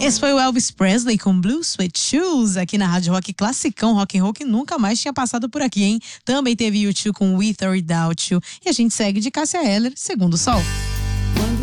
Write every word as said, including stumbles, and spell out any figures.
Esse foi o Elvis Presley com Blue Suede Shoes aqui na Rádio Rock, classicão rock and roll que nunca mais tinha passado por aqui, hein? Também teve U dois com With or Without You e a gente segue de Cássia Eller, Segundo o Sol. Quando